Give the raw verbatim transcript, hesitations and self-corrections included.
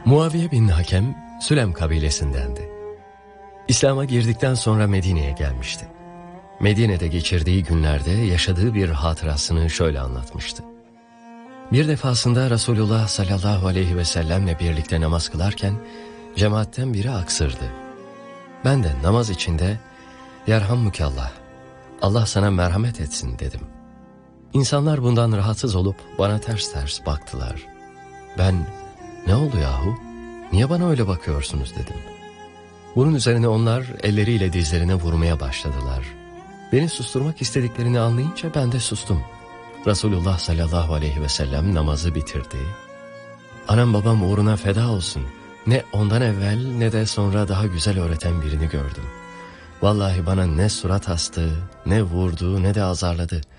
Muaviye bin Hakem, Sülem kabilesindendi. İslam'a girdikten sonra Medine'ye gelmişti. Medine'de geçirdiği günlerde yaşadığı bir hatırasını şöyle anlatmıştı. Bir defasında Resulullah sallallahu aleyhi ve sellemle birlikte namaz kılarken cemaatten biri aksırdı. Ben de namaz içinde "Yerhammükallah, Allah sana merhamet etsin" dedim. İnsanlar bundan rahatsız olup bana ters ters baktılar. Ben "Ne oldu yahu? Niye bana öyle bakıyorsunuz?" dedim. Bunun üzerine onlar elleriyle dizlerine vurmaya başladılar. Beni susturmak istediklerini anlayınca ben de sustum. Resulullah sallallahu aleyhi ve sellem namazı bitirdi. Anam babam uğruna feda olsun. Ne ondan evvel ne de sonra daha güzel öğreten birini gördüm. Vallahi bana ne surat astı, ne vurdu, ne de azarladı.